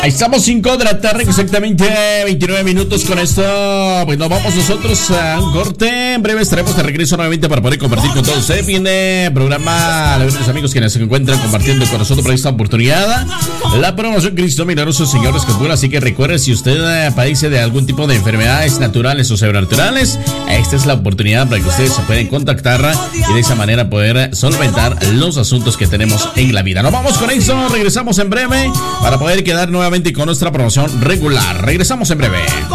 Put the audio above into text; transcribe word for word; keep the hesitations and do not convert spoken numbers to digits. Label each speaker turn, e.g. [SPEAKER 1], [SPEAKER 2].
[SPEAKER 1] Ahí estamos, cinco de la tarde, exactamente veintinueve minutos. Con esto, pues nos vamos nosotros a un corte. En breve estaremos de regreso nuevamente para poder compartir con todos ustedes. Viene el programa de los amigos que nos encuentran compartiendo con nosotros por esta oportunidad. La promoción Cristo Milagroso, señores Escopula. Así que recuerde, si usted padece de algún tipo de enfermedades naturales o sobrenaturales, esta es la oportunidad para que ustedes se puedan contactar y de esa manera poder solventar los asuntos que tenemos en la vida. Nos vamos con eso, regresamos en breve para poder quedar nuevamente con nuestra promoción regular. Regresamos en breve.